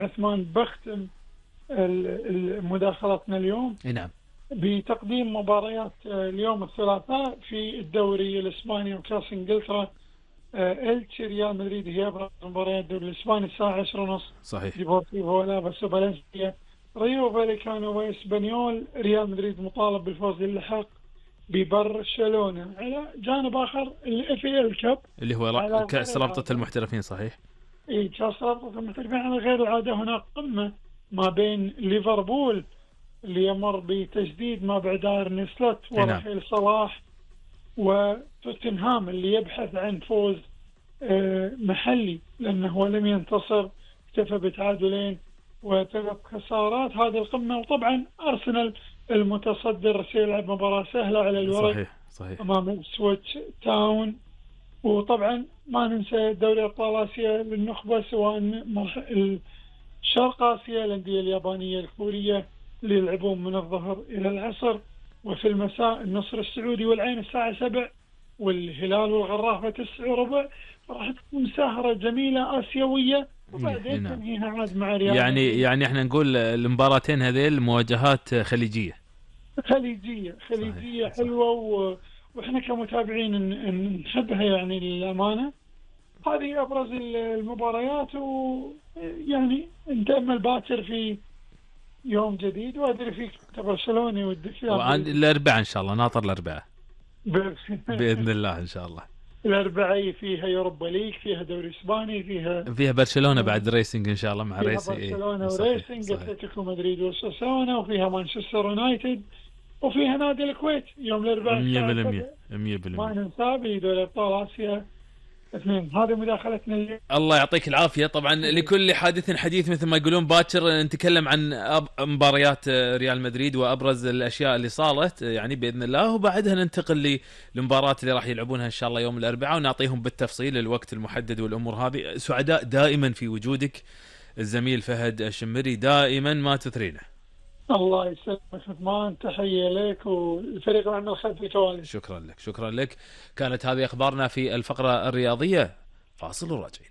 عثمان بختم مداخلتنا اليوم نعم. بتقديم مباريات اليوم الثلاثاء في الدوري الإسباني وكأس إنجلترا. إلتشي ريال مدريد هي أبرز مباريات الدوري الإسباني الساعة 10:30. صحيح. ديبورتيفو لاباس فالنسيا. ريو فاليكانو وإسبانيول. ريال مدريد مطالب بالفوز للحق ببرشلونة. على جانب آخر الإف إي الكاب اللي هو كأس رابطة المحترفين. صحيح. كأس رابطة المحترفين على غير العادة. هناك قمة ما بين ليفربول اللي يمر بتجديد ما بعد أرني سلوت ورحيل صلاح، وتوتنهام اللي يبحث عن فوز محلي لأنه لم ينتصر، اكتفى بتعادلين وثلاث خسارات. هذه القمة. وطبعا أرسنال المتصدر سيلعب مباراة سهلة على الورق صحيح. أمام إبسويتش تاون. وطبعا ما ننسى دوري أبطال آسيا للنخبة، سواء الشرق آسيا الأندية اليابانية الكورية اللي يلعبون من الظهر إلى العصر، وفي المساء النصر السعودي والعين الساعة 7، والهلال والغرافة 9:15. راح تكون سهرة جميلة آسيوية، وبعدين تنهيها عاد مع ريال. يعني احنا نقول المباراتين هذيل مواجهات خليجية صحيح. حلوة واحنا كمتابعين نحبها يعني للأمانة. هذه أبرز المباريات، ويعني نتأمل باكر في يوم جديد. وأدري فيك برشلوني ودك الأربعاء إن شاء الله، ناطر الأربعاء بإذن الله إن شاء الله. الأربعاء فيها يوروبا ليج، فيها دوري إسباني، فيها برشلونة بعد ريسنج إن شاء الله مع ريسنج. برشلونة وريسنج، أتلتيكو مدريد وساسونا، وفيها مانشستر يونايتد، وفيها نادي الكويت يوم الأربعاء 100%. ما ننسى بدوري أبطال آسيا 2. هذه مداخلتنا اليوم. الله يعطيك العافية. طبعا لكل حادث حديث مثل ما يقولون. باكر نتكلم عن مباريات ريال مدريد وأبرز الأشياء اللي صارت يعني بإذن الله، وبعدها ننتقل للمباراة اللي راح يلعبونها إن شاء الله يوم الأربعاء، ونعطيهم بالتفصيل الوقت المحدد والأمور هذه. سعداء دائما في وجودك الزميل فهد الشمري، دائما ما تثرينا. الله يسلمك عثمان، تحية لك والفريق العمل خلف الكواليس. شكرا لك. كانت هذه أخبارنا في الفقرة الرياضية. فاصل وراجعين.